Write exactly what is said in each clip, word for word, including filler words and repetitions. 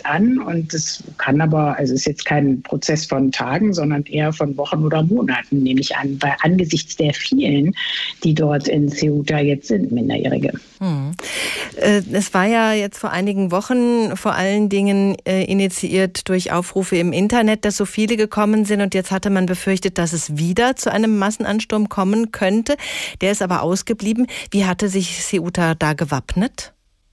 an und es kann aber, also es ist jetzt kein Prozess von Tagen, sondern eher von Wochen oder Monaten, nehme ich an, weil angesichts der vielen, die dort in Ceuta jetzt sind, Minderjährige. Hm. Es war ja jetzt vor einigen Wochen vor allen Dingen äh, initiiert durch Aufrufe im Internet, dass so viele gekommen sind und jetzt hatte man befürchtet, dass es wieder zu einem Massenansturm kommen könnte. Der ist aber ausgeblieben. Wie hatte sich Ceuta da gewappnet?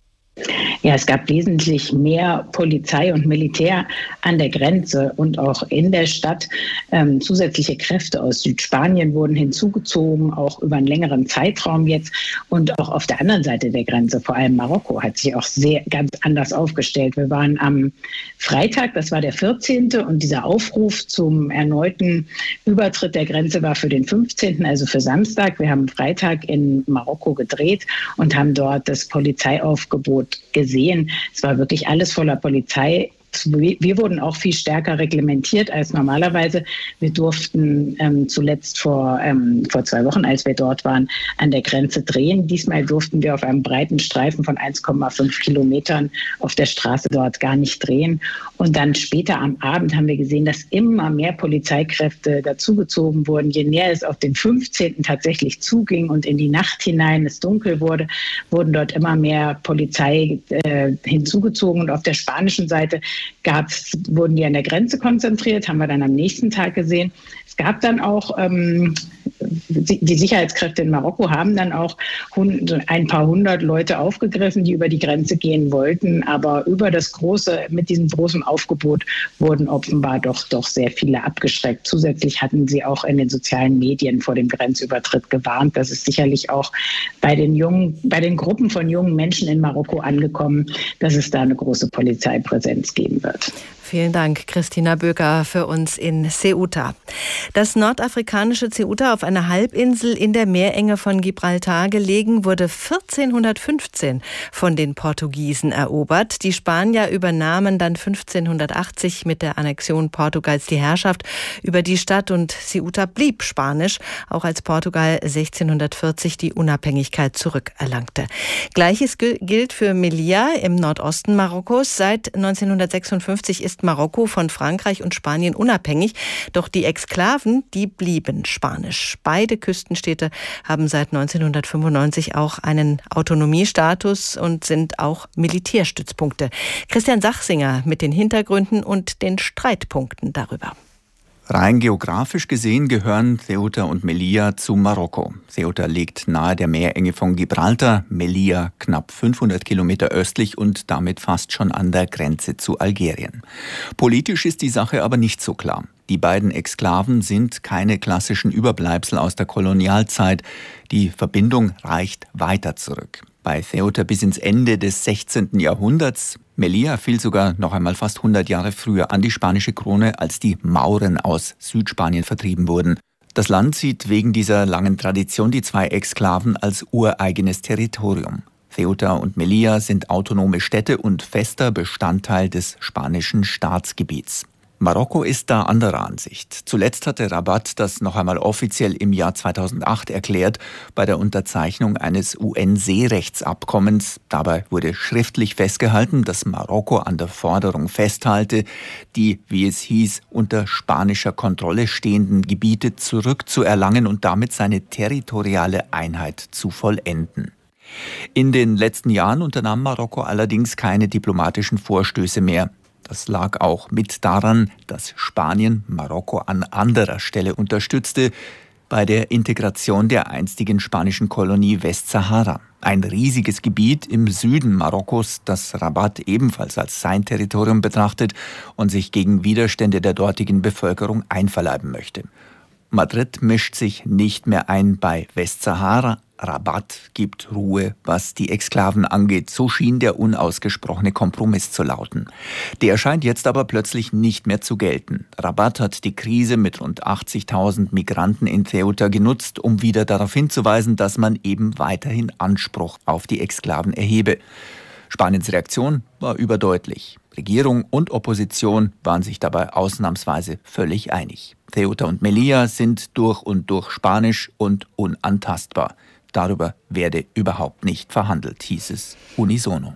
Ja, es gab wesentlich mehr Polizei und Militär an der Grenze und auch in der Stadt. Ähm, zusätzliche Kräfte aus Südspanien wurden hinzugezogen, auch über einen längeren Zeitraum jetzt. Und auch auf der anderen Seite der Grenze, vor allem Marokko, hat sich auch sehr ganz anders aufgestellt. Wir waren am Freitag, das war der vierzehnte und dieser Aufruf zum erneuten Übertritt der Grenze war für den fünfzehnten, also für Samstag. Wir haben Freitag in Marokko gedreht und haben dort das Polizeiaufgebot gesehen. Es war wirklich alles voller Polizei. Wir wurden auch viel stärker reglementiert als normalerweise. Wir durften ähm, zuletzt vor, ähm, vor zwei Wochen, als wir dort waren, an der Grenze drehen. Diesmal durften wir auf einem breiten Streifen von eins Komma fünf Kilometern auf der Straße dort gar nicht drehen. Und dann später am Abend haben wir gesehen, dass immer mehr Polizeikräfte dazugezogen wurden. Je näher es auf den fünfzehnten tatsächlich zuging und in die Nacht hinein es dunkel wurde, wurden dort immer mehr Polizei äh, hinzugezogen. Und auf der spanischen Seite Gab's, wurden die an der Grenze konzentriert, haben wir dann am nächsten Tag gesehen. Es gab dann auch, ähm, die Sicherheitskräfte in Marokko haben dann auch ein paar hundert Leute aufgegriffen, die über die Grenze gehen wollten. Aber über das große, mit diesem großen Aufgebot wurden offenbar doch, doch sehr viele abgeschreckt. Zusätzlich hatten sie auch in den sozialen Medien vor dem Grenzübertritt gewarnt. Das ist sicherlich auch bei den jungen, bei den Gruppen von jungen Menschen in Marokko angekommen, dass es da eine große Polizeipräsenz geben wird. Vielen Dank, Christina Böker, für uns in Ceuta. Das nordafrikanische Ceuta, auf einer Halbinsel in der Meerenge von Gibraltar gelegen, wurde vierzehnhundertfünfzehn von den Portugiesen erobert. Die Spanier übernahmen dann fünfzehnhundertachtzig mit der Annexion Portugals die Herrschaft über die Stadt und Ceuta blieb spanisch, auch als Portugal sechzehnhundertvierzig die Unabhängigkeit zurückerlangte. Gleiches gilt für Melilla im Nordosten Marokkos. Seit neunzehnhundertsechsundfünfzig ist Marokko von Frankreich und Spanien unabhängig, doch die Exklaven, die blieben spanisch. Beide Küstenstädte haben seit neunzehnhundertfünfundneunzig auch einen Autonomiestatus und sind auch Militärstützpunkte. Christian Sachsinger mit den Hintergründen und den Streitpunkten darüber. Rein geografisch gesehen gehören Ceuta und Melilla zu Marokko. Ceuta liegt nahe der Meerenge von Gibraltar, Melilla knapp fünfhundert Kilometer östlich und damit fast schon an der Grenze zu Algerien. Politisch ist die Sache aber nicht so klar. Die beiden Exklaven sind keine klassischen Überbleibsel aus der Kolonialzeit. Die Verbindung reicht weiter zurück. Bei Ceuta bis ins Ende des sechzehnten Jahrhunderts. Melilla fiel sogar noch einmal fast hundert Jahre früher an die spanische Krone, als die Mauren aus Südspanien vertrieben wurden. Das Land sieht wegen dieser langen Tradition die zwei Exklaven als ureigenes Territorium. Ceuta und Melilla sind autonome Städte und fester Bestandteil des spanischen Staatsgebiets. Marokko ist da anderer Ansicht. Zuletzt hatte Rabat das noch einmal offiziell im Jahr zweitausendacht erklärt, bei der Unterzeichnung eines U N-Seerechtsabkommens. Dabei wurde schriftlich festgehalten, dass Marokko an der Forderung festhalte, die, wie es hieß, unter spanischer Kontrolle stehenden Gebiete zurückzuerlangen und damit seine territoriale Einheit zu vollenden. In den letzten Jahren unternahm Marokko allerdings keine diplomatischen Vorstöße mehr. Das lag auch mit daran, dass Spanien Marokko an anderer Stelle unterstützte, bei der Integration der einstigen spanischen Kolonie Westsahara. Ein riesiges Gebiet im Süden Marokkos, das Rabat ebenfalls als sein Territorium betrachtet und sich gegen Widerstände der dortigen Bevölkerung einverleiben möchte. Madrid mischt sich nicht mehr ein bei Westsahara. Rabat gibt Ruhe, was die Exklaven angeht. So schien der unausgesprochene Kompromiss zu lauten. Der scheint jetzt aber plötzlich nicht mehr zu gelten. Rabat hat die Krise mit rund achtzigtausend Migranten in Ceuta genutzt, um wieder darauf hinzuweisen, dass man eben weiterhin Anspruch auf die Exklaven erhebe. Spaniens Reaktion war überdeutlich. Regierung und Opposition waren sich dabei ausnahmsweise völlig einig. Ceuta und Melilla sind durch und durch spanisch und unantastbar. Darüber werde überhaupt nicht verhandelt, hieß es unisono.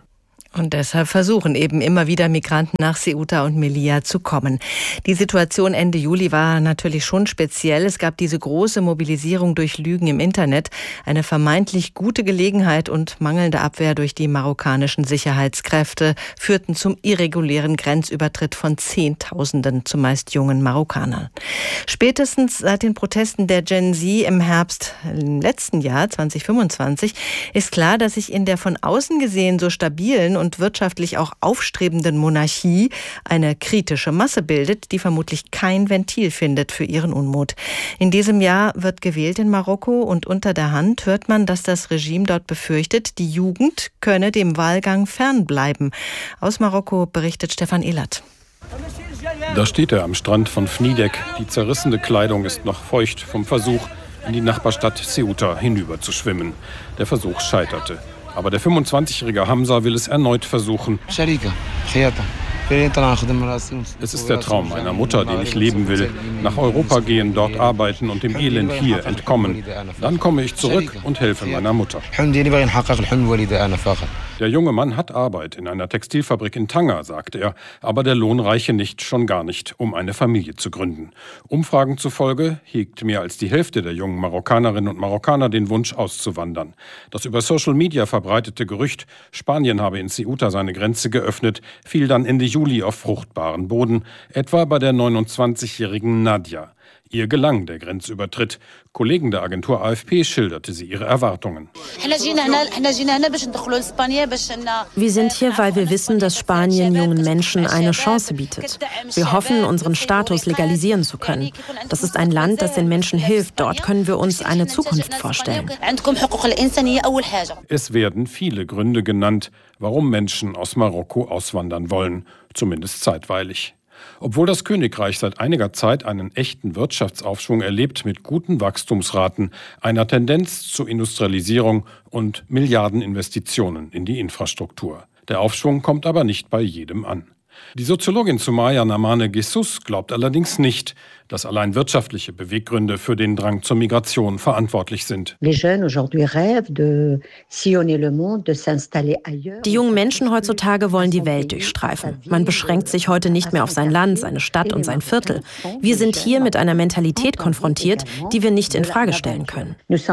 Und deshalb versuchen eben immer wieder Migranten nach Ceuta und Melilla zu kommen. Die Situation Ende Juli war natürlich schon speziell. Es gab diese große Mobilisierung durch Lügen im Internet, eine vermeintlich gute Gelegenheit und mangelnde Abwehr durch die marokkanischen Sicherheitskräfte führten zum irregulären Grenzübertritt von Zehntausenden, zumeist jungen Marokkanern. Spätestens seit den Protesten der Gen Z im Herbst im letzten Jahr zwanzig fünfundzwanzig ist klar, dass sich in der von außen gesehen so stabilen und wirtschaftlich auch aufstrebenden Monarchie eine kritische Masse bildet, die vermutlich kein Ventil findet für ihren Unmut. In diesem Jahr wird gewählt in Marokko und unter der Hand hört man, dass das Regime dort befürchtet, die Jugend könne dem Wahlgang fernbleiben. Aus Marokko berichtet Stefan Ehlert. Da steht er am Strand von Fnidek. Die zerrissene Kleidung ist noch feucht vom Versuch, in die Nachbarstadt Ceuta hinüber zu schwimmen. Der Versuch scheiterte. Aber der fünfundzwanzigjährige Hamza will es erneut versuchen. Es ist der Traum einer Mutter, den ich leben will. Nach Europa gehen, dort arbeiten und dem Elend hier entkommen. Dann komme ich zurück und helfe meiner Mutter. Der junge Mann hat Arbeit in einer Textilfabrik in Tanger, sagt er. Aber der Lohn reiche nicht, schon gar nicht, um eine Familie zu gründen. Umfragen zufolge hegt mehr als die Hälfte der jungen Marokkanerinnen und Marokkaner den Wunsch, auszuwandern. Das über Social Media verbreitete Gerücht, Spanien habe in Ceuta seine Grenze geöffnet, fiel dann Ende Juli auf fruchtbaren Boden, etwa bei der neunundzwanzigjährigen Nadia. Ihr gelang der Grenzübertritt. Kollegen der Agentur A F P schilderte sie ihre Erwartungen. Wir sind hier, weil wir wissen, dass Spanien jungen Menschen eine Chance bietet. Wir hoffen, unseren Status legalisieren zu können. Das ist ein Land, das den Menschen hilft. Dort können wir uns eine Zukunft vorstellen. Es werden viele Gründe genannt, warum Menschen aus Marokko auswandern wollen, zumindest zeitweilig. Obwohl das Königreich seit einiger Zeit einen echten Wirtschaftsaufschwung erlebt mit guten Wachstumsraten, einer Tendenz zur Industrialisierung und Milliardeninvestitionen in die Infrastruktur. Der Aufschwung kommt aber nicht bei jedem an. Die Soziologin Soumaya Namane Jesus glaubt allerdings nicht, dass allein wirtschaftliche Beweggründe für den Drang zur Migration verantwortlich sind. Die jungen Menschen heutzutage wollen die Welt durchstreifen. Man beschränkt sich heute nicht mehr auf sein Land, seine Stadt und sein Viertel. Wir sind hier mit einer Mentalität konfrontiert, die wir nicht in Frage stellen können.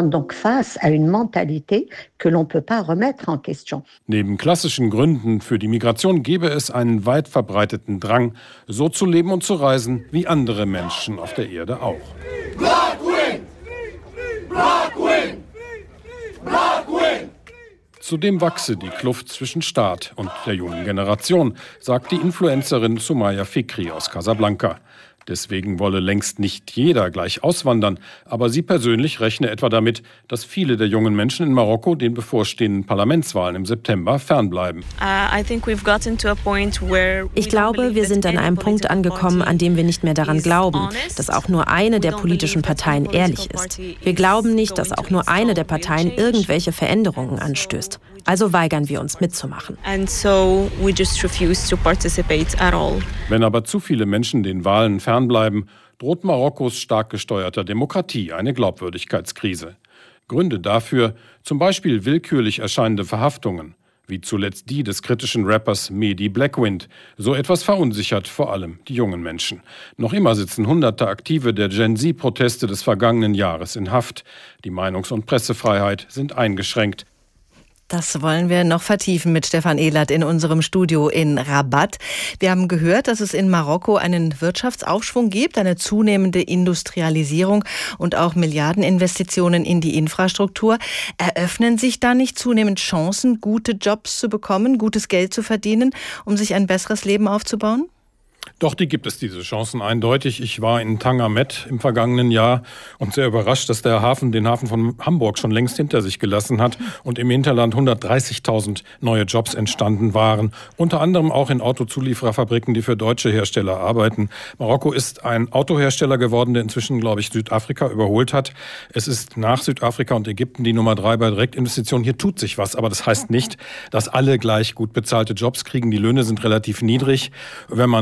Neben klassischen Gründen für die Migration gäbe es einen weit verbreiteten Drang, so zu leben und zu reisen wie andere Menschen auf der Erde auch. Zudem wachse die Kluft zwischen Staat und der jungen Generation, sagt die Influencerin Soumaya Fikri aus Casablanca. Deswegen wolle längst nicht jeder gleich auswandern, aber sie persönlich rechne etwa damit, dass viele der jungen Menschen in Marokko den bevorstehenden Parlamentswahlen im September fernbleiben. Ich glaube, wir sind an einem Punkt angekommen, an dem wir nicht mehr daran glauben, dass auch nur eine der politischen Parteien ehrlich ist. Wir glauben nicht, dass auch nur eine der Parteien irgendwelche Veränderungen anstößt. Also weigern wir uns mitzumachen. Wenn aber zu viele Menschen den Wahlen fernbleiben, droht Marokkos stark gesteuerter Demokratie eine Glaubwürdigkeitskrise. Gründe dafür zum Beispiel willkürlich erscheinende Verhaftungen, wie zuletzt die des kritischen Rappers Mehdi Blackwind. So etwas verunsichert vor allem die jungen Menschen. Noch immer sitzen hunderte Aktive der Gen Z-Proteste des vergangenen Jahres in Haft. Die Meinungs- und Pressefreiheit sind eingeschränkt. Das wollen wir noch vertiefen mit Stefan Ehlert in unserem Studio in Rabat. Wir haben gehört, dass es in Marokko einen Wirtschaftsaufschwung gibt, eine zunehmende Industrialisierung und auch Milliardeninvestitionen in die Infrastruktur. Eröffnen sich da nicht zunehmend Chancen, gute Jobs zu bekommen, gutes Geld zu verdienen, um sich ein besseres Leben aufzubauen? Doch, die gibt es, diese Chancen eindeutig. Ich war in Tanger Med im vergangenen Jahr und sehr überrascht, dass der Hafen den Hafen von Hamburg schon längst hinter sich gelassen hat und im Hinterland hundertdreißigtausend neue Jobs entstanden waren. Unter anderem auch in Autozuliefererfabriken, die für deutsche Hersteller arbeiten. Marokko ist ein Autohersteller geworden, der inzwischen, glaube ich, Südafrika überholt hat. Es ist nach Südafrika und Ägypten die Nummer drei bei Direktinvestitionen. Hier tut sich was, aber das heißt nicht, dass alle gleich gut bezahlte Jobs kriegen. Die Löhne sind relativ niedrig. Wenn man nicht mehrere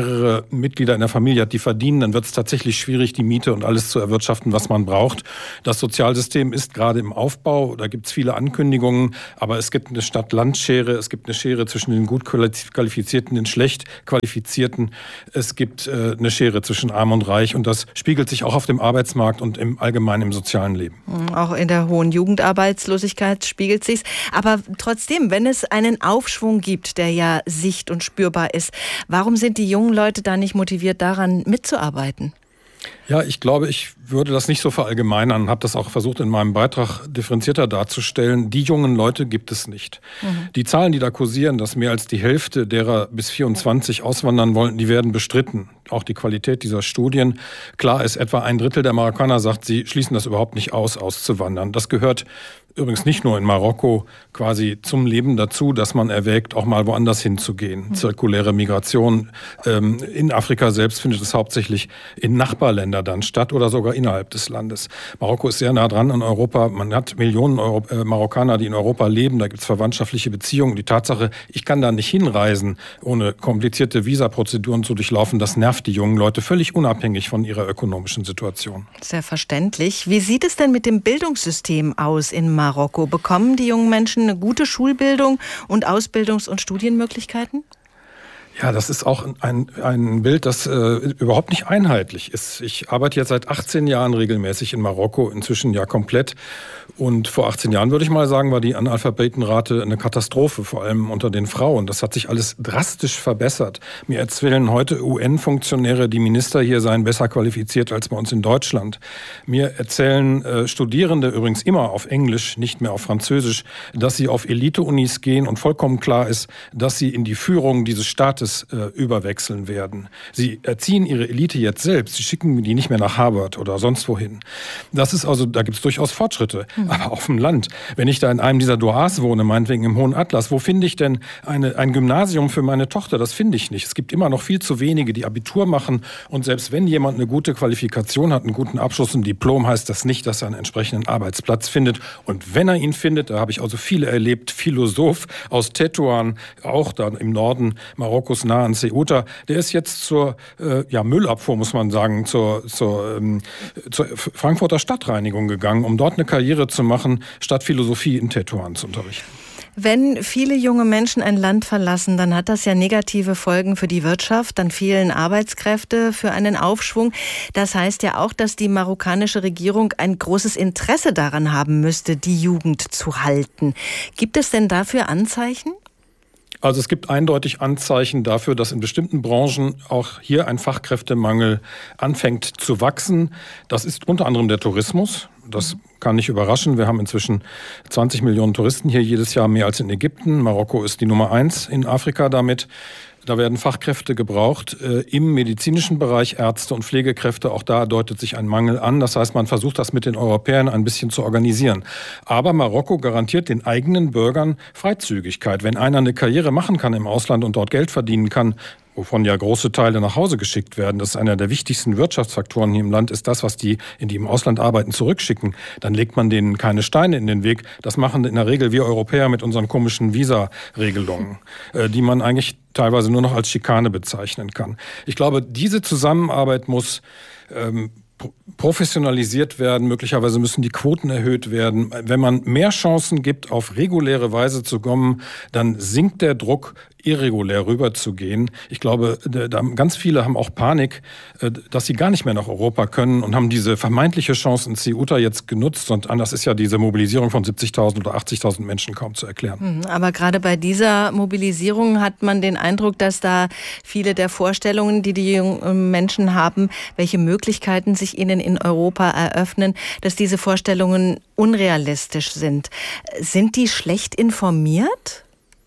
mehrere Mitglieder in der Familie hat, die verdienen, dann wird es tatsächlich schwierig, die Miete und alles zu erwirtschaften, was man braucht. Das Sozialsystem ist gerade im Aufbau, da gibt es viele Ankündigungen, aber es gibt eine Stadt-Land-Schere, es gibt eine Schere zwischen den gut Qualifizierten und den schlecht Qualifizierten, es gibt äh, eine Schere zwischen Arm und Reich und das spiegelt sich auch auf dem Arbeitsmarkt und im allgemeinen im sozialen Leben. Auch in der hohen Jugendarbeitslosigkeit spiegelt sich's. Aber trotzdem, wenn es einen Aufschwung gibt, der ja sicht- und spürbar ist, warum sind die jungen Leute da nicht motiviert, daran mitzuarbeiten? Ja, ich glaube, ich würde das nicht so verallgemeinern, habe das auch versucht in meinem Beitrag differenzierter darzustellen. Die jungen Leute gibt es nicht. Mhm. Die Zahlen, die da kursieren, dass mehr als die Hälfte derer bis vierundzwanzig auswandern wollen, die werden bestritten. Auch die Qualität dieser Studien. Klar ist, etwa ein Drittel der Marokkaner sagt, sie schließen das überhaupt nicht aus, auszuwandern. Das gehört übrigens nicht nur in Marokko quasi zum Leben dazu, dass man erwägt, auch mal woanders hinzugehen. Mhm. Zirkuläre Migration. Ähm, in Afrika selbst findet es hauptsächlich in Nachbarländern dann statt oder sogar innerhalb des Landes. Marokko ist sehr nah dran an Europa. Man hat Millionen Euro, äh, Marokkaner, die in Europa leben. Da gibt es verwandtschaftliche Beziehungen. Die Tatsache, ich kann da nicht hinreisen, ohne komplizierte Visaprozeduren zu durchlaufen, das nervt die jungen Leute völlig unabhängig von ihrer ökonomischen Situation. Sehr verständlich. Wie sieht es denn mit dem Bildungssystem aus in Marokko? Bekommen die jungen Menschen eine gute Schulbildung und Ausbildungs- und Studienmöglichkeiten? Ja, das ist auch ein, ein Bild, das äh, überhaupt nicht einheitlich ist. Ich arbeite jetzt seit achtzehn Jahren regelmäßig in Marokko, inzwischen ja komplett. Und vor achtzehn Jahren, würde ich mal sagen, war die Analphabetenrate eine Katastrophe, vor allem unter den Frauen. Das hat sich alles drastisch verbessert. Mir erzählen heute U N-Funktionäre, die Minister hier seien besser qualifiziert als bei uns in Deutschland. Mir erzählen äh, Studierende übrigens immer auf Englisch, nicht mehr auf Französisch, dass sie auf Elite-Unis gehen und vollkommen klar ist, dass sie in die Führung dieses Staates äh, überwechseln werden. Sie erziehen ihre Elite jetzt selbst. Sie schicken die nicht mehr nach Harvard oder sonst wohin. Das ist also, da gibt es durchaus Fortschritte. Mhm. Aber auf dem Land, wenn ich da in einem dieser Douars wohne, meinetwegen im Hohen Atlas, wo finde ich denn eine, ein Gymnasium für meine Tochter? Das finde ich nicht. Es gibt immer noch viel zu wenige, die Abitur machen. Und selbst wenn jemand eine gute Qualifikation hat, einen guten Abschluss, ein Diplom, heißt das nicht, dass er einen entsprechenden Arbeitsplatz findet. Und wenn er ihn findet, da habe ich also viele erlebt, Philosoph aus Tetuan, auch da im Norden Marokkos, nah an Ceuta, der ist jetzt zur äh, ja, Müllabfuhr, muss man sagen, zur, zur, ähm, zur Frankfurter Stadtreinigung gegangen, um dort eine Karriere zu machen, statt Philosophie in Tetuan zu unterrichten. Wenn viele junge Menschen ein Land verlassen, dann hat das ja negative Folgen für die Wirtschaft, dann fehlen Arbeitskräfte für einen Aufschwung. Das heißt ja auch, dass die marokkanische Regierung ein großes Interesse daran haben müsste, die Jugend zu halten. Gibt es denn dafür Anzeichen? Also es gibt eindeutig Anzeichen dafür, dass in bestimmten Branchen auch hier ein Fachkräftemangel anfängt zu wachsen. Das ist unter anderem der Tourismus. Das kann nicht überraschen. Wir haben inzwischen zwanzig Millionen Touristen hier jedes Jahr, mehr als in Ägypten. Marokko ist die Nummer eins in Afrika damit. Da werden Fachkräfte gebraucht, äh, im medizinischen Bereich Ärzte und Pflegekräfte. Auch da deutet sich ein Mangel an. Das heißt, man versucht das mit den Europäern ein bisschen zu organisieren. Aber Marokko garantiert den eigenen Bürgern Freizügigkeit. Wenn einer eine Karriere machen kann im Ausland und dort Geld verdienen kann, wovon ja große Teile nach Hause geschickt werden, das ist einer der wichtigsten Wirtschaftsfaktoren hier im Land, ist das, was die, in die im Ausland arbeiten, zurückschicken. Dann legt man denen keine Steine in den Weg. Das machen in der Regel wir Europäer mit unseren komischen Visa-Regelungen, die man eigentlich teilweise nur noch als Schikane bezeichnen kann. Ich glaube, diese Zusammenarbeit muss ähm, professionalisiert werden. Möglicherweise müssen die Quoten erhöht werden. Wenn man mehr Chancen gibt, auf reguläre Weise zu kommen, dann sinkt der Druck, irregulär rüberzugehen. Ich glaube, da ganz viele haben auch Panik, dass sie gar nicht mehr nach Europa können und haben diese vermeintliche Chance in Ceuta jetzt genutzt. Und anders ist ja diese Mobilisierung von siebzigtausend oder achtzigtausend Menschen kaum zu erklären. Aber gerade bei dieser Mobilisierung hat man den Eindruck, dass da viele der Vorstellungen, die die jungen Menschen haben, welche Möglichkeiten sich ihnen in Europa eröffnen, dass diese Vorstellungen unrealistisch sind. Sind die schlecht informiert?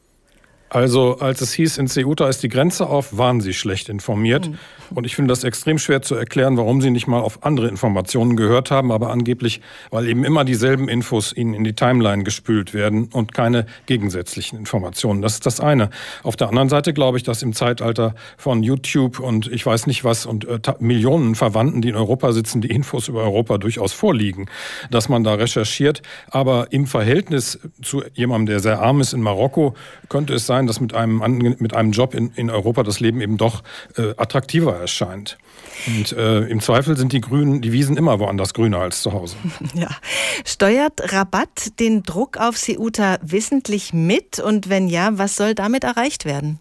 Also als es hieß, in Ceuta ist die Grenze auf, waren sie schlecht informiert. Mhm. Und ich finde das extrem schwer zu erklären, warum sie nicht mal auf andere Informationen gehört haben, aber angeblich, weil eben immer dieselben Infos ihnen in die Timeline gespült werden und keine gegensätzlichen Informationen. Das ist das eine. Auf der anderen Seite glaube ich, dass im Zeitalter von YouTube und ich weiß nicht was und äh, Millionen Verwandten, die in Europa sitzen, die Infos über Europa durchaus vorliegen, dass man da recherchiert. Aber im Verhältnis zu jemandem, der sehr arm ist in Marokko, könnte es sein, sein, dass mit einem, mit einem Job in, in Europa das Leben eben doch äh, attraktiver erscheint. Und äh, im Zweifel sind die Grünen, die Wiesen immer woanders grüner als zu Hause. Ja. Steuert Rabat den Druck auf Ceuta wissentlich mit? Und wenn ja, was soll damit erreicht werden?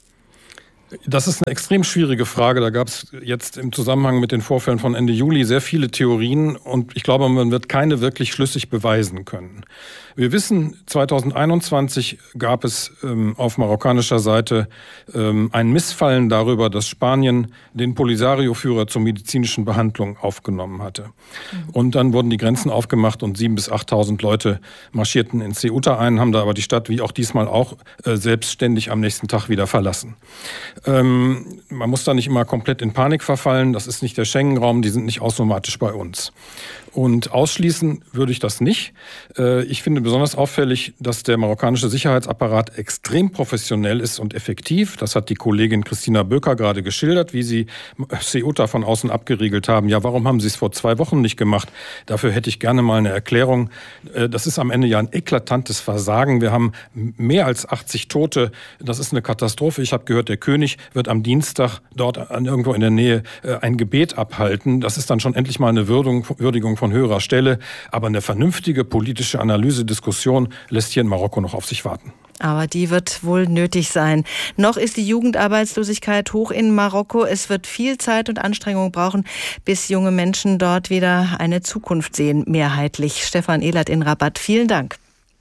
Das ist eine extrem schwierige Frage. Da gab es jetzt im Zusammenhang mit den Vorfällen von Ende Juli sehr viele Theorien und ich glaube, man wird keine wirklich schlüssig beweisen können. Wir wissen, zweitausendeinundzwanzig gab es ähm, auf marokkanischer Seite ähm, ein Missfallen darüber, dass Spanien den Polisario-Führer zur medizinischen Behandlung aufgenommen hatte. Mhm. Und dann wurden die Grenzen aufgemacht und siebentausend bis achttausend Leute marschierten in Ceuta ein, haben da aber die Stadt, wie auch diesmal auch, äh, selbstständig am nächsten Tag wieder verlassen. Ähm, man muss da nicht immer komplett in Panik verfallen. Das ist nicht der Schengen-Raum, die sind nicht automatisch bei uns. Und ausschließen würde ich das nicht. Ich finde besonders auffällig, dass der marokkanische Sicherheitsapparat extrem professionell ist und effektiv. Das hat die Kollegin Christina Böker gerade geschildert, wie sie Ceuta von außen abgeriegelt haben. Ja, warum haben sie es vor zwei Wochen nicht gemacht? Dafür hätte ich gerne mal eine Erklärung. Das ist am Ende ja ein eklatantes Versagen. Wir haben mehr als achtzig Tote. Das ist eine Katastrophe. Ich habe gehört, der König wird am Dienstag dort irgendwo in der Nähe ein Gebet abhalten. Das ist dann schon endlich mal eine Würdigung von höherer Stelle. Aber eine vernünftige politische Analyse, Diskussion lässt hier in Marokko noch auf sich warten. Aber die wird wohl nötig sein. Noch ist die Jugendarbeitslosigkeit hoch in Marokko. Es wird viel Zeit und Anstrengung brauchen, bis junge Menschen dort wieder eine Zukunft sehen, mehrheitlich. Stefan Ehlert in Rabat, vielen Dank.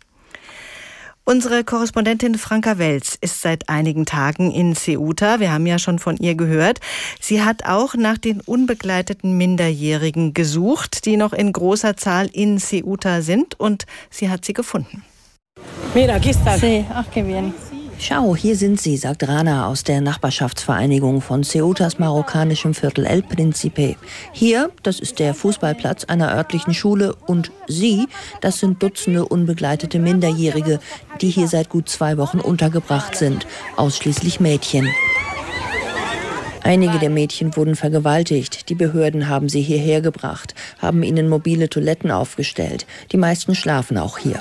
Unsere Korrespondentin Franka Welz ist seit einigen Tagen in Ceuta. Wir haben ja schon von ihr gehört. Sie hat auch nach den unbegleiteten Minderjährigen gesucht, die noch in großer Zahl in Ceuta sind, und sie hat sie gefunden. Mira, aquí está. Sí, ach, qué bien. Schau, hier sind sie, sagt Rana aus der Nachbarschaftsvereinigung von Ceutas marokkanischem Viertel El Príncipe. Hier, das ist der Fußballplatz einer örtlichen Schule, und sie, das sind Dutzende unbegleitete Minderjährige, die hier seit gut zwei Wochen untergebracht sind, ausschließlich Mädchen. Einige der Mädchen wurden vergewaltigt. Die Behörden haben sie hierher gebracht, haben ihnen mobile Toiletten aufgestellt. Die meisten schlafen auch hier.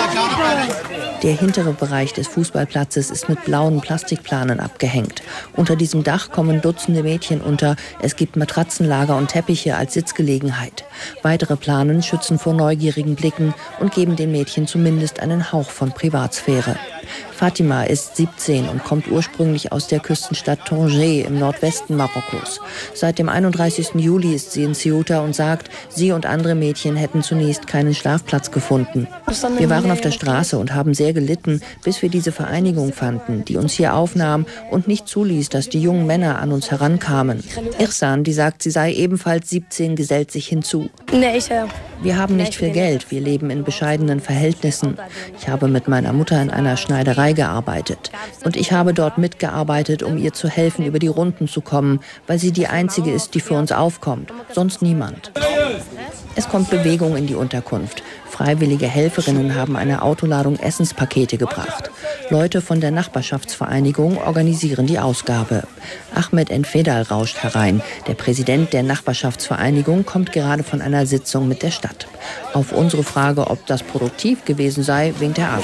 Der hintere Bereich des Fußballplatzes ist mit blauen Plastikplanen abgehängt. Unter diesem Dach kommen Dutzende Mädchen unter. Es gibt Matratzenlager und Teppiche als Sitzgelegenheit. Weitere Planen schützen vor neugierigen Blicken und geben den Mädchen zumindest einen Hauch von Privatsphäre. Fatima ist siebzehn und kommt ursprünglich aus der Küstenstadt Tanger im Nordwesten Marokkos. Seit dem einunddreißigsten Juli ist sie in Ceuta und sagt, sie und andere Mädchen hätten zunächst keinen Schlafplatz gefunden. Wir waren auf der Straße und haben sehr gelitten, bis wir diese Vereinigung fanden, die uns hier aufnahm und nicht zuließ, dass die jungen Männer an uns herankamen. Irsan, die sagt, sie sei ebenfalls siebzehn, gesellt sich hinzu. Wir haben nicht viel Geld, wir leben in bescheidenen Verhältnissen. Ich habe mit meiner Mutter in einer Schneiderei gearbeitet. Und ich habe dort mitgearbeitet, um ihr zu helfen, über die Runden zu kommen, weil sie die einzige ist, die für uns aufkommt. Sonst niemand. Es kommt Bewegung in die Unterkunft. Freiwillige Helferinnen haben eine Autoladung Essenspakete gebracht. Leute von der Nachbarschaftsvereinigung organisieren die Ausgabe. Ahmed Enfedal rauscht herein. Der Präsident der Nachbarschaftsvereinigung kommt gerade von einer Sitzung mit der Stadt. Auf unsere Frage, ob das produktiv gewesen sei, winkt er ab.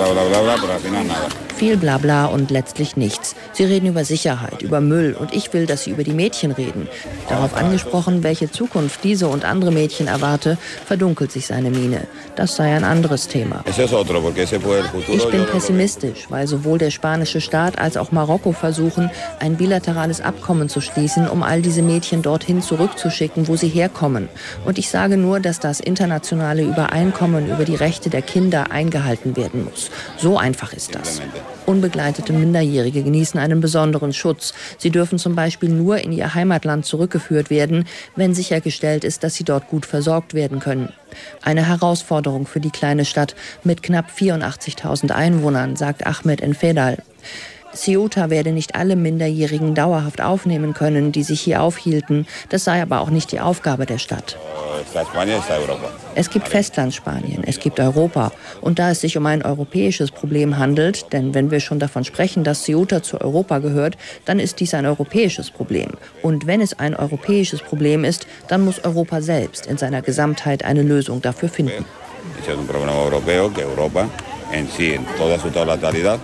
Viel Blabla und letztlich nichts. Sie reden über Sicherheit, über Müll, und ich will, dass sie über die Mädchen reden. Darauf angesprochen, welche Zukunft diese und andere Mädchen erwarte, verdunkelt sich seine Miene. Das sei ein anderes Thema. Ich bin pessimistisch, weil sowohl der spanische Staat als auch Marokko versuchen, ein bilaterales Abkommen zu schließen, um all diese Mädchen dorthin zurückzuschicken, wo sie herkommen. Und ich sage nur, dass das internationale Übereinkommen über die Rechte der Kinder eingehalten werden muss. So einfach ist das. Unbegleitete Minderjährige genießen einen besonderen Schutz. Sie dürfen zum Beispiel nur in ihr Heimatland zurückgeführt werden, wenn sichergestellt ist, dass sie dort gut versorgt werden können. Eine Herausforderung für die kleine Stadt mit knapp vierundachtzigtausend Einwohnern, sagt Ahmed Enfedal. Ceuta werde nicht alle Minderjährigen dauerhaft aufnehmen können, die sich hier aufhielten. Das sei aber auch nicht die Aufgabe der Stadt. Es gibt Festlandspanien, es gibt Europa. Und da es sich um ein europäisches Problem handelt, denn wenn wir schon davon sprechen, dass Ceuta zu Europa gehört, dann ist dies ein europäisches Problem. Und wenn es ein europäisches Problem ist, dann muss Europa selbst in seiner Gesamtheit eine Lösung dafür finden.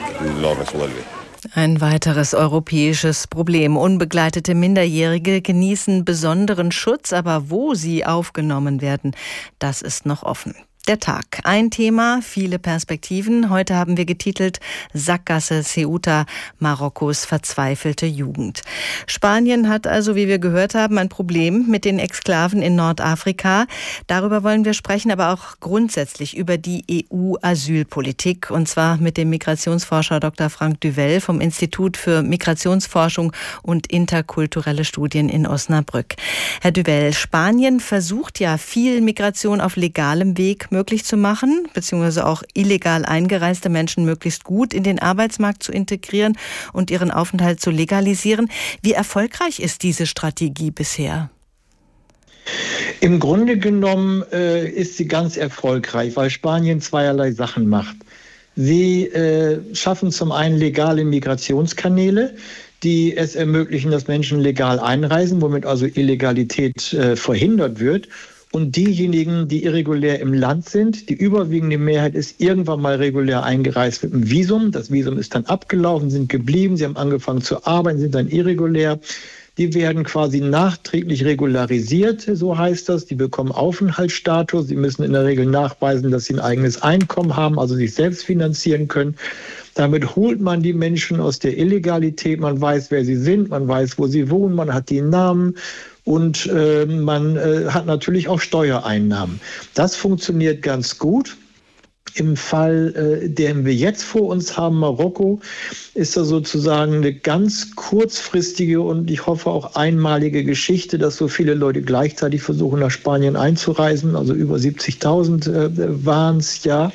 lo resuelve. Ein weiteres europäisches Problem. Unbegleitete Minderjährige genießen besonderen Schutz, aber wo sie aufgenommen werden, das ist noch offen. Der Tag. Ein Thema, viele Perspektiven. Heute haben wir getitelt Sackgasse Ceuta, Marokkos verzweifelte Jugend. Spanien hat also, wie wir gehört haben, ein Problem mit den Exklaven in Nordafrika. Darüber wollen wir sprechen, aber auch grundsätzlich über die E U-Asylpolitik. Und zwar mit dem Migrationsforscher Doktor Frank Duvel vom Institut für Migrationsforschung und interkulturelle Studien in Osnabrück. Herr Duvel, Spanien versucht ja viel Migration auf legalem Weg möglich zu machen, beziehungsweise auch illegal eingereiste Menschen möglichst gut in den Arbeitsmarkt zu integrieren und ihren Aufenthalt zu legalisieren. Wie erfolgreich ist diese Strategie bisher? Im Grunde genommen äh, ist sie ganz erfolgreich, weil Spanien zweierlei Sachen macht. Sie äh, schaffen zum einen legale Migrationskanäle, die es ermöglichen, dass Menschen legal einreisen, womit also Illegalität äh, verhindert wird. Und diejenigen, die irregulär im Land sind, die überwiegende Mehrheit ist irgendwann mal regulär eingereist mit einem Visum. Das Visum ist dann abgelaufen, sind geblieben, sie haben angefangen zu arbeiten, sind dann irregulär. Die werden quasi nachträglich regularisiert, so heißt das. Die bekommen Aufenthaltsstatus. Sie müssen in der Regel nachweisen, dass sie ein eigenes Einkommen haben, also sich selbst finanzieren können. Damit holt man die Menschen aus der Illegalität. Man weiß, wer sie sind, man weiß, wo sie wohnen, man hat die Namen. Und äh, man äh, hat natürlich auch Steuereinnahmen. Das funktioniert ganz gut. Im Fall, äh, den wir jetzt vor uns haben, Marokko, ist das sozusagen eine ganz kurzfristige und ich hoffe auch einmalige Geschichte, dass so viele Leute gleichzeitig versuchen, nach Spanien einzureisen. Also über siebzigtausend äh, waren es, ja.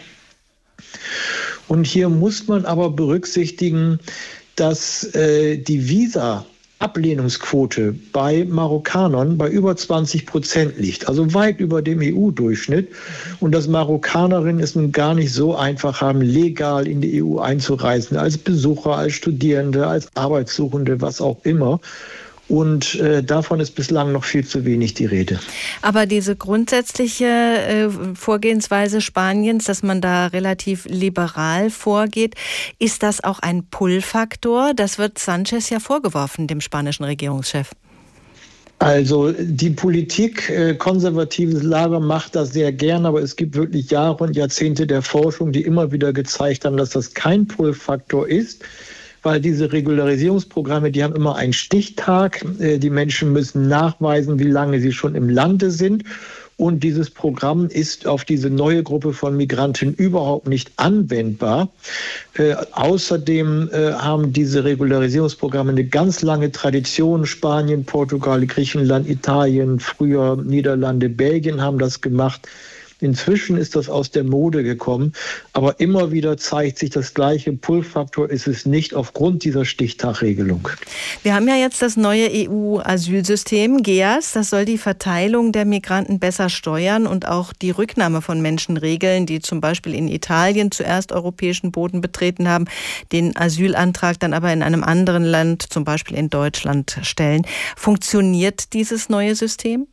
Und hier muss man aber berücksichtigen, dass äh, die Visa Ablehnungsquote bei Marokkanern bei über zwanzig Prozent liegt, also weit über dem E U-Durchschnitt. Und dass Marokkanerinnen es nun gar nicht so einfach haben, legal in die E U einzureisen, als Besucher, als Studierende, als Arbeitssuchende, was auch immer. Und äh, davon ist bislang noch viel zu wenig die Rede. Aber diese grundsätzliche äh, Vorgehensweise Spaniens, dass man da relativ liberal vorgeht, ist das auch ein Pull-Faktor? Das wird Sanchez ja vorgeworfen, dem spanischen Regierungschef. Also die Politik, äh, konservatives Lager macht das sehr gern, aber es gibt wirklich Jahre und Jahrzehnte der Forschung, die immer wieder gezeigt haben, dass das kein Pull-Faktor ist. Weil diese Regularisierungsprogramme, die haben immer einen Stichtag. Die Menschen müssen nachweisen, wie lange sie schon im Lande sind. Und dieses Programm ist auf diese neue Gruppe von Migranten überhaupt nicht anwendbar. Äh, außerdem äh, haben diese Regularisierungsprogramme eine ganz lange Tradition. Spanien, Portugal, Griechenland, Italien, früher Niederlande, Belgien haben das gemacht. Inzwischen ist das aus der Mode gekommen, aber immer wieder zeigt sich das gleiche Pull-Faktor ist es nicht aufgrund dieser Stichtagregelung. Wir haben ja jetzt das neue E U-Asylsystem, G E A S. Das soll die Verteilung der Migranten besser steuern und auch die Rücknahme von Menschen regeln, die zum Beispiel in Italien zuerst europäischen Boden betreten haben, den Asylantrag dann aber in einem anderen Land, zum Beispiel in Deutschland, stellen. Funktioniert dieses neue System?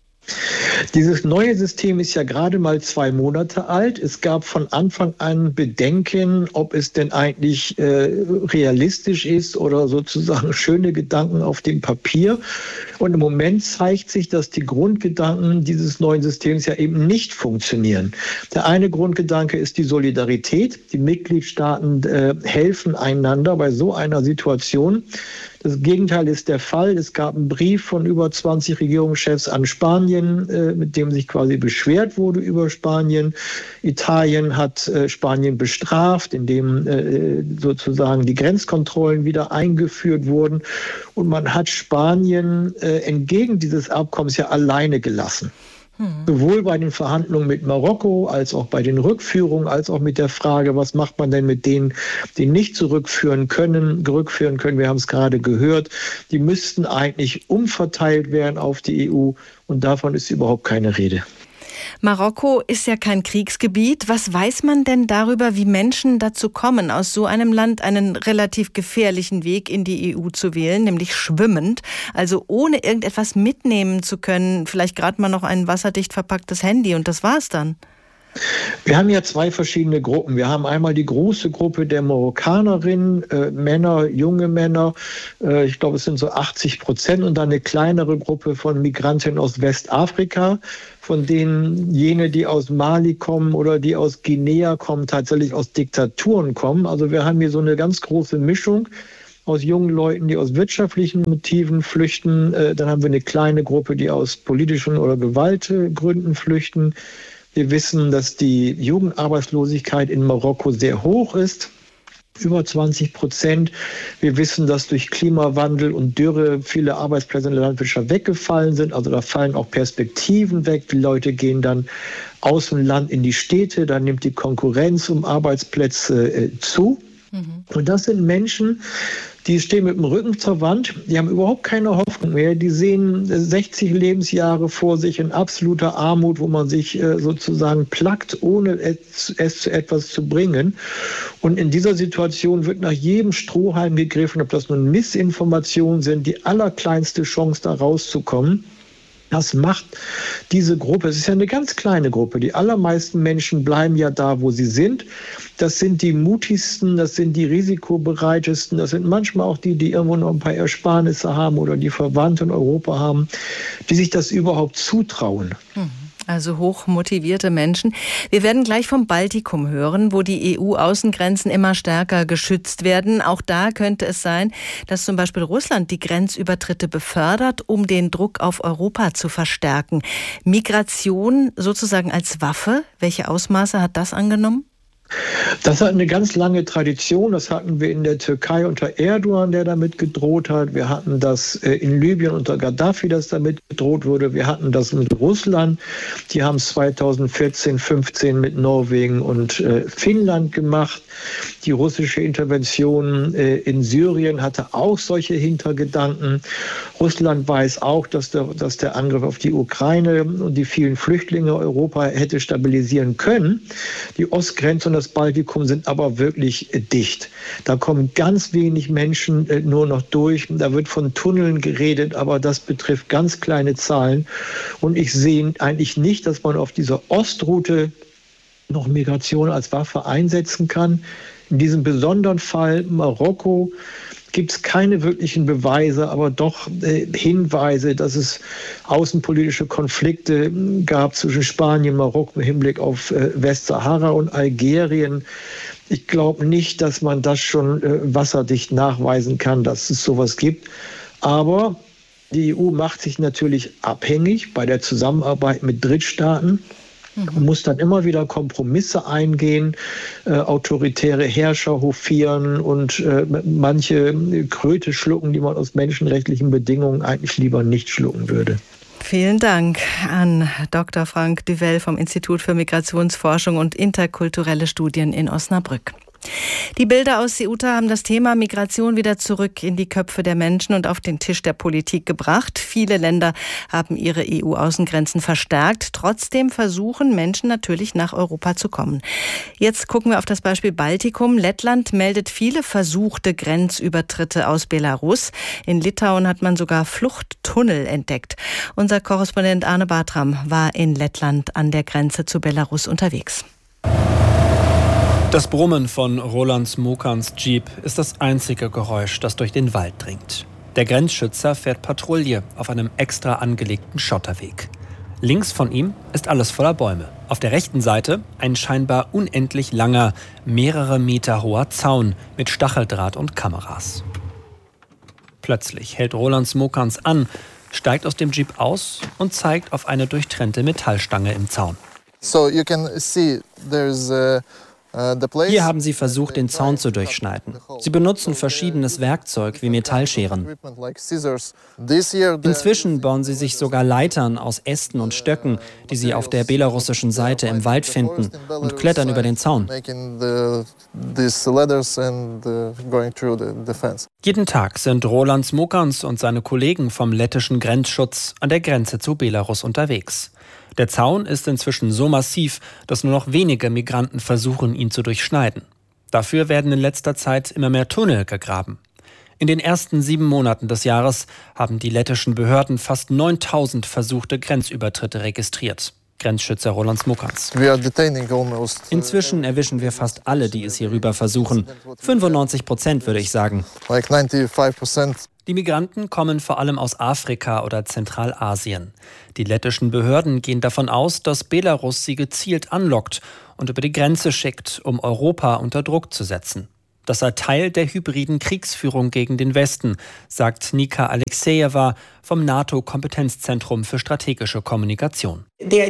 Dieses neue System ist ja gerade mal zwei Monate alt. Es gab von Anfang an Bedenken, ob es denn eigentlich äh, realistisch ist oder sozusagen schöne Gedanken auf dem Papier. Und im Moment zeigt sich, dass die Grundgedanken dieses neuen Systems ja eben nicht funktionieren. Der eine Grundgedanke ist die Solidarität. Die Mitgliedstaaten äh, helfen einander bei so einer Situation. Das Gegenteil ist der Fall. Es gab einen Brief von über zwanzig Regierungschefs an Spanien, äh, mit dem sich quasi beschwert wurde über Spanien. Italien hat äh, Spanien bestraft, indem äh, sozusagen die Grenzkontrollen wieder eingeführt wurden. Und man hat Spanien äh, entgegen dieses Abkommens ja alleine gelassen. Sowohl bei den Verhandlungen mit Marokko, als auch bei den Rückführungen, als auch mit der Frage, was macht man denn mit denen, die nicht zurückführen können, rückführen können. Wir haben es gerade gehört. Die müssten eigentlich umverteilt werden auf die E U und davon ist überhaupt keine Rede. Marokko ist ja kein Kriegsgebiet. Was weiß man denn darüber, wie Menschen dazu kommen, aus so einem Land einen relativ gefährlichen Weg in die E U zu wählen, nämlich schwimmend, also ohne irgendetwas mitnehmen zu können, vielleicht gerade mal noch ein wasserdicht verpacktes Handy und das war's dann? Wir haben ja zwei verschiedene Gruppen. Wir haben einmal die große Gruppe der Marokkanerinnen, äh, Männer, junge Männer, äh, ich glaube es sind so achtzig Prozent, und dann eine kleinere Gruppe von Migrantinnen aus Westafrika, von denen jene, die aus Mali kommen oder die aus Guinea kommen, tatsächlich aus Diktaturen kommen. Also wir haben hier so eine ganz große Mischung aus jungen Leuten, die aus wirtschaftlichen Motiven flüchten. Äh, dann haben wir eine kleine Gruppe, die aus politischen oder Gewaltgründen flüchten. Wir wissen, dass die Jugendarbeitslosigkeit in Marokko sehr hoch ist, über zwanzig Prozent. Wir wissen, dass durch Klimawandel und Dürre viele Arbeitsplätze in der Landwirtschaft weggefallen sind. Also da fallen auch Perspektiven weg. Die Leute gehen dann aus dem Land in die Städte. Da nimmt die Konkurrenz um Arbeitsplätze äh, zu. Mhm. Und das sind Menschen, die stehen mit dem Rücken zur Wand, die haben überhaupt keine Hoffnung mehr, die sehen sechzig Lebensjahre vor sich in absoluter Armut, wo man sich äh, sozusagen plackt, ohne es, es zu etwas zu bringen. Und in dieser Situation wird nach jedem Strohhalm gegriffen, ob das nun Missinformationen sind, die allerkleinste Chance da rauszukommen. Das macht diese Gruppe, es ist ja eine ganz kleine Gruppe, die allermeisten Menschen bleiben ja da, wo sie sind. Das sind die mutigsten, das sind die risikobereitesten, das sind manchmal auch die, die irgendwo noch ein paar Ersparnisse haben oder die Verwandte in Europa haben, die sich das überhaupt zutrauen. Hm. Also hochmotivierte Menschen. Wir werden gleich vom Baltikum hören, wo die E U-Außengrenzen immer stärker geschützt werden. Auch da könnte es sein, dass zum Beispiel Russland die Grenzübertritte befördert, um den Druck auf Europa zu verstärken. Migration sozusagen als Waffe, welche Ausmaße hat das angenommen? Das hat eine ganz lange Tradition. Das hatten wir in der Türkei unter Erdogan, der damit gedroht hat. Wir hatten das in Libyen unter Gaddafi, das damit gedroht wurde. Wir hatten das mit Russland. Die haben es zweitausendvierzehn, fünfzehn mit Norwegen und Finnland gemacht. Die russische Intervention in Syrien hatte auch solche Hintergedanken. Russland weiß auch, dass der, dass der Angriff auf die Ukraine und die vielen Flüchtlinge Europa hätte stabilisieren können. Die Ostgrenze und das Baltikum sind aber wirklich dicht. Da kommen ganz wenig Menschen nur noch durch. Da wird von Tunneln geredet, aber das betrifft ganz kleine Zahlen. Und ich sehe eigentlich nicht, dass man auf dieser Ostroute noch Migration als Waffe einsetzen kann. In diesem besonderen Fall Marokko gibt es keine wirklichen Beweise, aber doch äh, Hinweise, dass es außenpolitische Konflikte gab zwischen Spanien, Marokko im Hinblick auf äh, Westsahara und Algerien. Ich glaube nicht, dass man das schon äh, wasserdicht nachweisen kann, dass es sowas gibt. Aber die E U macht sich natürlich abhängig bei der Zusammenarbeit mit Drittstaaten. Man muss dann immer wieder Kompromisse eingehen, äh, autoritäre Herrscher hofieren und äh, manche Kröte schlucken, die man aus menschenrechtlichen Bedingungen eigentlich lieber nicht schlucken würde. Vielen Dank an Doktor Frank Duvel vom Institut für Migrationsforschung und interkulturelle Studien in Osnabrück. Die Bilder aus Ceuta haben das Thema Migration wieder zurück in die Köpfe der Menschen und auf den Tisch der Politik gebracht. Viele Länder haben ihre E U-Außengrenzen verstärkt. Trotzdem versuchen Menschen natürlich nach Europa zu kommen. Jetzt gucken wir auf das Beispiel Baltikum. Lettland meldet viele versuchte Grenzübertritte aus Belarus. In Litauen hat man sogar Fluchttunnel entdeckt. Unser Korrespondent Arne Bartram war in Lettland an der Grenze zu Belarus unterwegs. Das Brummen von Roland Smokans Jeep ist das einzige Geräusch, das durch den Wald dringt. Der Grenzschützer fährt Patrouille auf einem extra angelegten Schotterweg. Links von ihm ist alles voller Bäume. Auf der rechten Seite ein scheinbar unendlich langer, mehrere Meter hoher Zaun mit Stacheldraht und Kameras. Plötzlich hält Roland Smokans an, steigt aus dem Jeep aus und zeigt auf eine durchtrennte Metallstange im Zaun. So you can see there's a Hier haben sie versucht, den Zaun zu durchschneiden. Sie benutzen verschiedenes Werkzeug wie Metallscheren. Inzwischen bauen sie sich sogar Leitern aus Ästen und Stöcken, die sie auf der belarussischen Seite im Wald finden, und klettern über den Zaun. Jeden Tag sind Roland Smokans und seine Kollegen vom lettischen Grenzschutz an der Grenze zu Belarus unterwegs. Der Zaun ist inzwischen so massiv, dass nur noch wenige Migranten versuchen, ihn zu durchschneiden. Dafür werden in letzter Zeit immer mehr Tunnel gegraben. In den ersten sieben Monaten des Jahres haben die lettischen Behörden fast neuntausend versuchte Grenzübertritte registriert. Grenzschützer Roland Smokans. Almost, Inzwischen erwischen wir fast alle, die es hier rüber versuchen. fünfundneunzig Prozent würde ich sagen. Like ninety-five percent. Die Migranten kommen vor allem aus Afrika oder Zentralasien. Die lettischen Behörden gehen davon aus, dass Belarus sie gezielt anlockt und über die Grenze schickt, um Europa unter Druck zu setzen. Das sei Teil der hybriden Kriegsführung gegen den Westen, sagt Nika Alexejeva vom NATO-Kompetenzzentrum für strategische Kommunikation.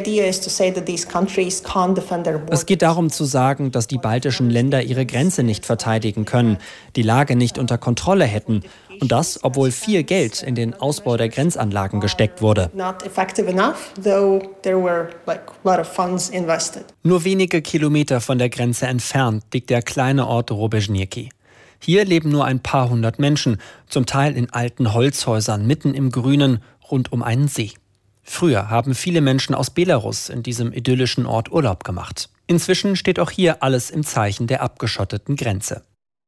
Es geht darum zu sagen, dass die baltischen Länder ihre Grenze nicht verteidigen können, die Lage nicht unter Kontrolle hätten. Und das, obwohl viel Geld in den Ausbau der Grenzanlagen gesteckt wurde. Nur wenige Kilometer von der Grenze entfernt liegt der kleine Ort Robežňaky. Hier leben nur ein paar hundert Menschen, zum Teil in alten Holzhäusern mitten im Grünen, rund um einen See. Früher haben viele Menschen aus Belarus in diesem idyllischen Ort Urlaub gemacht. Inzwischen steht auch hier alles im Zeichen der abgeschotteten Grenze.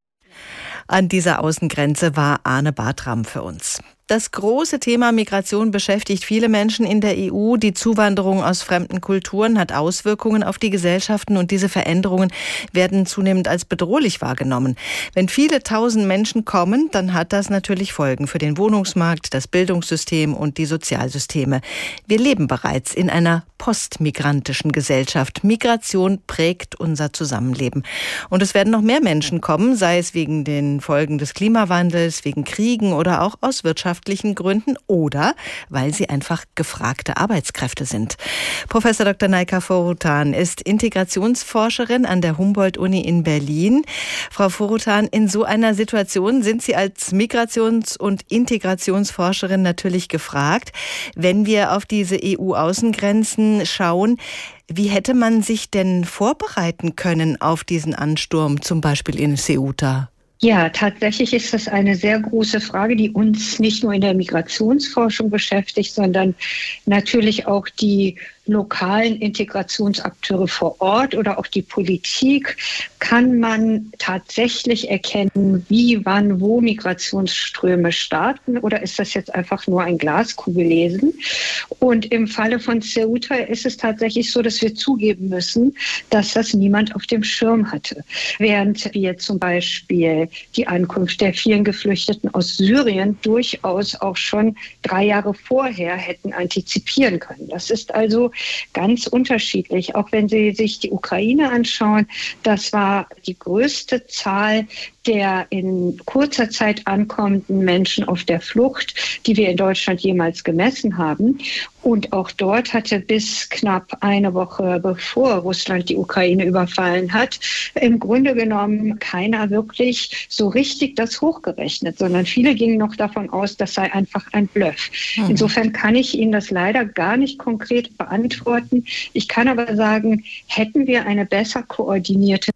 An dieser Außengrenze war Arne Bartram für uns. Das große Thema Migration beschäftigt viele Menschen in der E U. Die Zuwanderung aus fremden Kulturen hat Auswirkungen auf die Gesellschaften und diese Veränderungen werden zunehmend als bedrohlich wahrgenommen. Wenn viele tausend Menschen kommen, dann hat das natürlich Folgen für den Wohnungsmarkt, das Bildungssystem und die Sozialsysteme. Wir leben bereits in einer postmigrantischen Gesellschaft. Migration prägt unser Zusammenleben. Und es werden noch mehr Menschen kommen, sei es wegen den Folgen des Klimawandels, wegen Kriegen oder auch aus wirtschaftlichen Gründen oder weil sie einfach gefragte Arbeitskräfte sind. Professor Doktor Naika Foroutan ist Integrationsforscherin an der Humboldt-Uni in Berlin. Frau Foroutan, in so einer Situation sind Sie als Migrations- und Integrationsforscherin natürlich gefragt. Wenn wir auf diese E U-Außengrenzen schauen, wie hätte man sich denn vorbereiten können auf diesen Ansturm, zum Beispiel in Ceuta? Ja, tatsächlich ist das eine sehr große Frage, die uns nicht nur in der Migrationsforschung beschäftigt, sondern natürlich auch die lokalen Integrationsakteure vor Ort oder auch die Politik. Kann man tatsächlich erkennen, wie, wann, wo Migrationsströme starten, oder ist das jetzt einfach nur ein Glaskugellesen? Und im Falle von Ceuta ist es tatsächlich so, dass wir zugeben müssen, dass das niemand auf dem Schirm hatte. Während wir zum Beispiel die Ankunft der vielen Geflüchteten aus Syrien durchaus auch schon drei Jahre vorher hätten antizipieren können. Das ist also ganz unterschiedlich. Auch wenn Sie sich die Ukraine anschauen, das war die größte Zahl der in kurzer Zeit ankommenden Menschen auf der Flucht, die wir in Deutschland jemals gemessen haben. Und auch dort hatte bis knapp eine Woche bevor Russland die Ukraine überfallen hat, im Grunde genommen keiner wirklich so richtig das hochgerechnet, sondern viele gingen noch davon aus, das sei einfach ein Bluff. Mhm. Insofern kann ich Ihnen das leider gar nicht konkret beantworten. Ich kann aber sagen, hätten wir eine besser koordinierte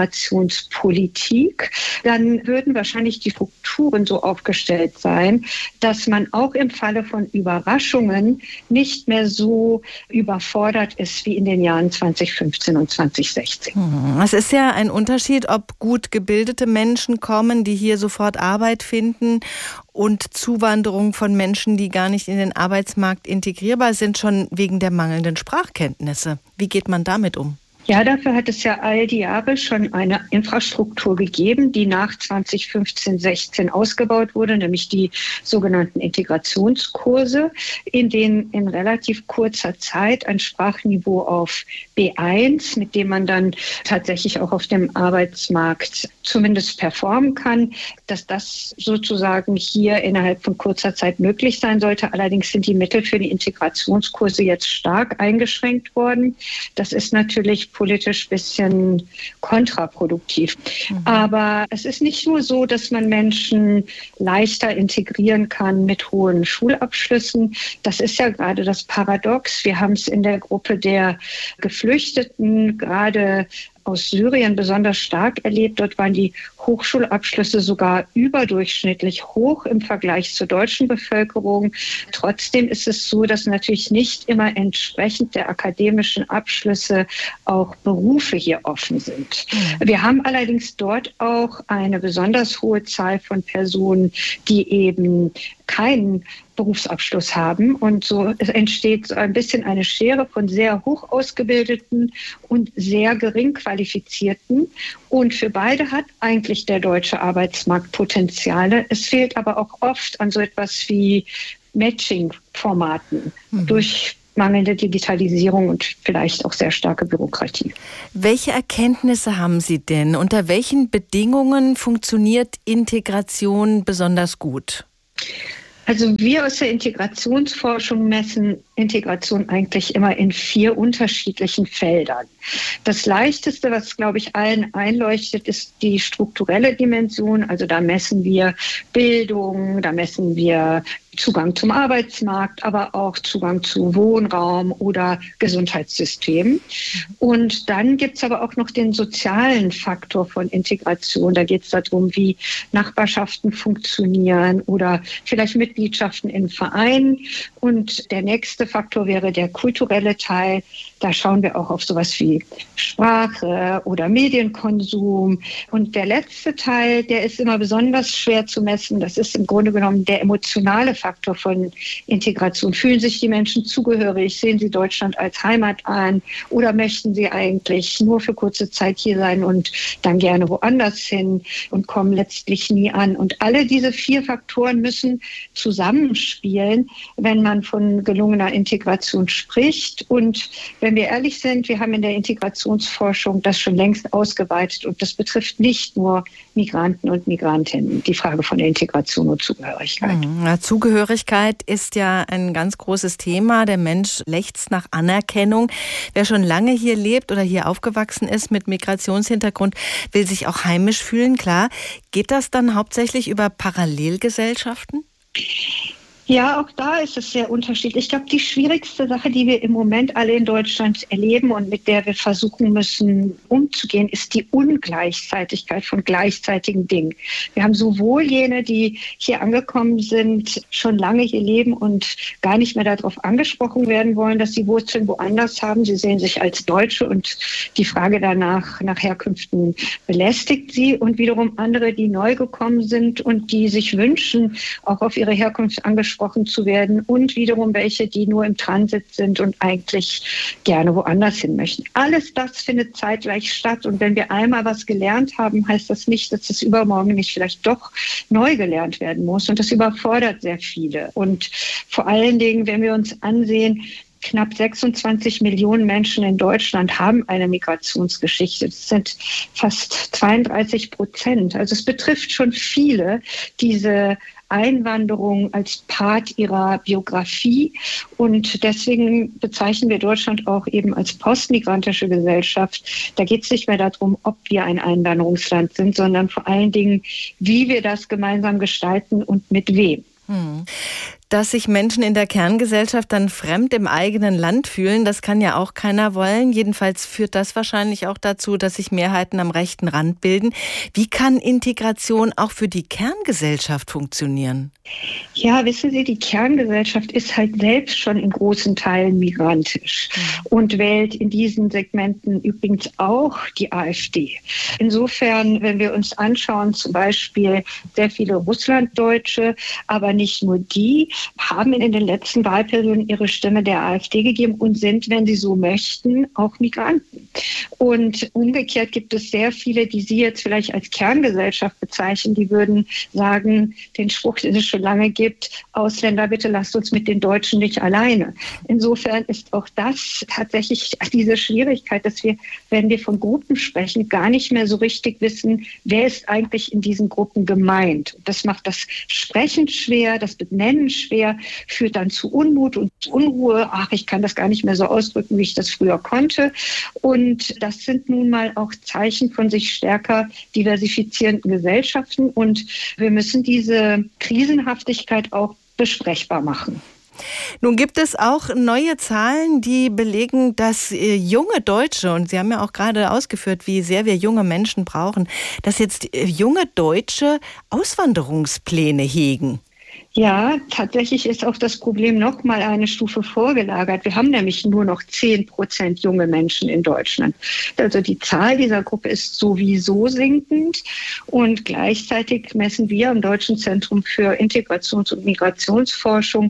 Migrationspolitik, dann würden wahrscheinlich die Strukturen so aufgestellt sein, dass man auch im Falle von Überraschungen nicht mehr so überfordert ist wie in den Jahren zwanzig fünfzehn und zwanzig sechzehn. Es ist ja ein Unterschied, ob gut gebildete Menschen kommen, die hier sofort Arbeit finden, und Zuwanderung von Menschen, die gar nicht in den Arbeitsmarkt integrierbar sind, schon wegen der mangelnden Sprachkenntnisse. Wie geht man damit um? Ja, dafür hat es ja all die Jahre schon eine Infrastruktur gegeben, die nach zwanzig fünfzehn sechzehn ausgebaut wurde, nämlich die sogenannten Integrationskurse, in denen in relativ kurzer Zeit ein Sprachniveau auf B eins, mit dem man dann tatsächlich auch auf dem Arbeitsmarkt zumindest performen kann, dass das sozusagen hier innerhalb von kurzer Zeit möglich sein sollte. Allerdings sind die Mittel für die Integrationskurse jetzt stark eingeschränkt worden. Das ist natürlich politisch ein bisschen kontraproduktiv. Mhm. Aber es ist nicht nur so, dass man Menschen leichter integrieren kann mit hohen Schulabschlüssen. Das ist ja gerade das Paradox. Wir haben es in der Gruppe der Geflüchteten gerade aus Syrien besonders stark erlebt. Dort waren die Hochschulabschlüsse sogar überdurchschnittlich hoch im Vergleich zur deutschen Bevölkerung. Trotzdem ist es so, dass natürlich nicht immer entsprechend der akademischen Abschlüsse auch Berufe hier offen sind. Wir haben allerdings dort auch eine besonders hohe Zahl von Personen, die eben keinen Berufsabschluss haben. Und so es entsteht so ein bisschen eine Schere von sehr hoch ausgebildeten und sehr gering qualifizierten. Und für beide hat eigentlich der deutsche Arbeitsmarkt Potenziale. Es fehlt aber auch oft an so etwas wie Matching-Formaten mhm. durch mangelnde Digitalisierung und vielleicht auch sehr starke Bürokratie. Welche Erkenntnisse haben Sie denn? Unter welchen Bedingungen funktioniert Integration besonders gut? Also wir aus der Integrationsforschung messen Integration eigentlich immer in vier unterschiedlichen Feldern. Das Leichteste, was, glaube ich, allen einleuchtet, ist die strukturelle Dimension. Also da messen wir Bildung, da messen wir Zugang zum Arbeitsmarkt, aber auch Zugang zu Wohnraum oder Gesundheitssystem. Und dann gibt es aber auch noch den sozialen Faktor von Integration. Da geht es darum, wie Nachbarschaften funktionieren oder vielleicht Mitgliedschaften in Vereinen. Und der nächste Faktor wäre der kulturelle Teil. Da schauen wir auch auf sowas wie Sprache oder Medienkonsum. Und der letzte Teil, der ist immer besonders schwer zu messen. Das ist im Grunde genommen der emotionale Faktor von Integration. Fühlen sich die Menschen zugehörig? Sehen sie Deutschland als Heimat an? Oder möchten sie eigentlich nur für kurze Zeit hier sein und dann gerne woanders hin und kommen letztlich nie an? Und alle diese vier Faktoren müssen zusammenspielen, wenn man von gelungener Integration spricht. Und wenn wir ehrlich sind, wir haben in der Integrationsforschung das schon längst ausgeweitet und das betrifft nicht nur Migranten und Migrantinnen, die Frage von der Integration und Zugehörigkeit. Ja, Zugehörigkeit ist ja ein ganz großes Thema. Der Mensch lechzt nach Anerkennung. Wer schon lange hier lebt oder hier aufgewachsen ist mit Migrationshintergrund, will sich auch heimisch fühlen, klar. Geht das dann hauptsächlich über Parallelgesellschaften? Ja, auch da ist es sehr unterschiedlich. Ich glaube, die schwierigste Sache, die wir im Moment alle in Deutschland erleben und mit der wir versuchen müssen umzugehen, ist die Ungleichzeitigkeit von gleichzeitigen Dingen. Wir haben sowohl jene, die hier angekommen sind, schon lange hier leben und gar nicht mehr darauf angesprochen werden wollen, dass sie Wurzeln woanders haben. Sie sehen sich als Deutsche und die Frage danach nach Herkünften belästigt sie. Und wiederum andere, die neu gekommen sind und die sich wünschen, auch auf ihre Herkunft angesprochen zu werden und wiederum welche, die nur im Transit sind und eigentlich gerne woanders hin möchten. Alles das findet zeitgleich statt und wenn wir einmal was gelernt haben, heißt das nicht, dass es übermorgen nicht vielleicht doch neu gelernt werden muss und das überfordert sehr viele. Und vor allen Dingen, wenn wir uns ansehen, knapp sechsundzwanzig Millionen Menschen in Deutschland haben eine Migrationsgeschichte. Das sind fast zweiunddreißig Prozent. Also es betrifft schon viele, diese Einwanderung als Part ihrer Biografie. Und deswegen bezeichnen wir Deutschland auch eben als postmigrantische Gesellschaft. Da geht es nicht mehr darum, ob wir ein Einwanderungsland sind, sondern vor allen Dingen, wie wir das gemeinsam gestalten und mit wem. Hm. Dass sich Menschen in der Kerngesellschaft dann fremd im eigenen Land fühlen, das kann ja auch keiner wollen. Jedenfalls führt das wahrscheinlich auch dazu, dass sich Mehrheiten am rechten Rand bilden. Wie kann Integration auch für die Kerngesellschaft funktionieren? Ja, wissen Sie, die Kerngesellschaft ist halt selbst schon in großen Teilen migrantisch und wählt in diesen Segmenten übrigens auch die AfD. Insofern, wenn wir uns anschauen, zum Beispiel sehr viele Russlanddeutsche, aber nicht nur die, haben in den letzten Wahlperioden ihre Stimme der AfD gegeben und sind, wenn sie so möchten, auch Migranten. Und umgekehrt gibt es sehr viele, die Sie jetzt vielleicht als Kerngesellschaft bezeichnen, die würden sagen, den Spruch, den es schon lange gibt, Ausländer, bitte lasst uns mit den Deutschen nicht alleine. Insofern ist auch das tatsächlich diese Schwierigkeit, dass wir, wenn wir von Gruppen sprechen, gar nicht mehr so richtig wissen, wer ist eigentlich in diesen Gruppen gemeint. Das macht das Sprechen schwer, das Benennen schwer, führt dann zu Unmut und Unruhe. Ach, ich kann das gar nicht mehr so ausdrücken, wie ich das früher konnte. Und das sind nun mal auch Zeichen von sich stärker diversifizierenden Gesellschaften. Und wir müssen diese Krisenhaftigkeit auch besprechbar machen. Nun gibt es auch neue Zahlen, die belegen, dass äh, junge Deutsche, und Sie haben ja auch gerade ausgeführt, wie sehr wir junge Menschen brauchen, dass jetzt äh, junge Deutsche Auswanderungspläne hegen. Ja, tatsächlich ist auch das Problem noch mal eine Stufe vorgelagert. Wir haben nämlich nur noch zehn Prozent junge Menschen in Deutschland. Also die Zahl dieser Gruppe ist sowieso sinkend. Und gleichzeitig messen wir am Deutschen Zentrum für Integrations- und Migrationsforschung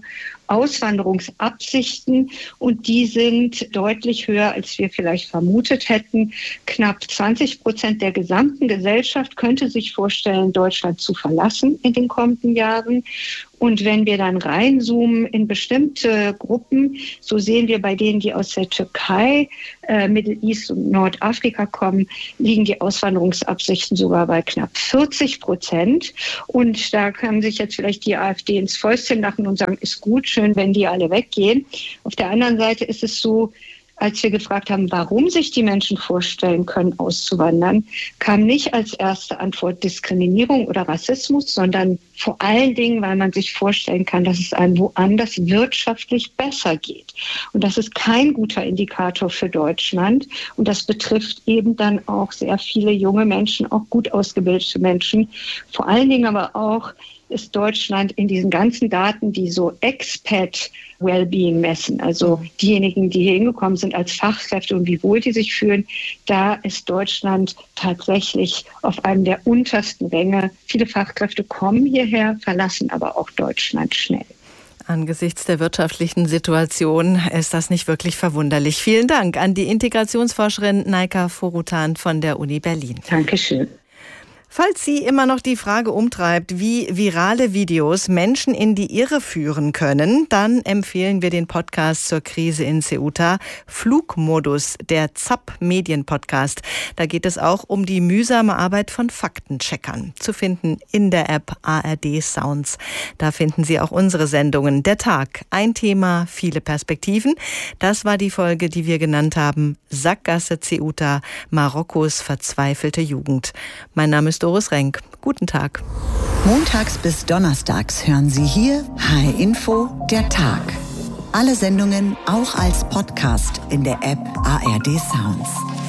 Auswanderungsabsichten, und die sind deutlich höher, als wir vielleicht vermutet hätten. Knapp zwanzig Prozent der gesamten Gesellschaft könnte sich vorstellen, Deutschland zu verlassen in den kommenden Jahren. Und wenn wir dann reinzoomen in bestimmte Gruppen, so sehen wir bei denen, die aus der Türkei, äh, Middle East und Nordafrika kommen, liegen die Auswanderungsabsichten sogar bei knapp vierzig Prozent. Und da kann sich jetzt vielleicht die AfD ins Fäustchen lachen und sagen, ist gut, schön, wenn die alle weggehen. Auf der anderen Seite ist es so, als wir gefragt haben, warum sich die Menschen vorstellen können, auszuwandern, kam nicht als erste Antwort Diskriminierung oder Rassismus, sondern vor allen Dingen, weil man sich vorstellen kann, dass es einem woanders wirtschaftlich besser geht. Und das ist kein guter Indikator für Deutschland. Und das betrifft eben dann auch sehr viele junge Menschen, auch gut ausgebildete Menschen. Vor allen Dingen aber auch ist Deutschland in diesen ganzen Daten, die so Expat-Wellbeing messen, also diejenigen, die hier hingekommen sind als Fachkräfte und wie wohl die sich fühlen, da ist Deutschland tatsächlich auf einem der untersten Ränge. Viele Fachkräfte kommen hierher, verlassen aber auch Deutschland schnell. Angesichts der wirtschaftlichen Situation ist das nicht wirklich verwunderlich. Vielen Dank an die Integrationsforscherin Naika Forutan von der Uni Berlin. Dankeschön. Falls Sie immer noch die Frage umtreibt, wie virale Videos Menschen in die Irre führen können, dann empfehlen wir den Podcast zur Krise in Ceuta, Flugmodus, der Z A P-Medien-Podcast. Da geht es auch um die mühsame Arbeit von Faktencheckern. Zu finden in der App A R D Sounds. Da finden Sie auch unsere Sendungen. Der Tag, ein Thema, viele Perspektiven. Das war die Folge, die wir genannt haben, Sackgasse Ceuta, Marokkos verzweifelte Jugend. Mein Name ist Doris Renk. Guten Tag. Montags bis donnerstags hören Sie hier H R Info, der Tag. Alle Sendungen auch als Podcast in der App A R D Sounds.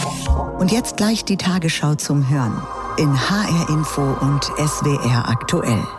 Und jetzt gleich die Tagesschau zum Hören in H R Info und S W R aktuell.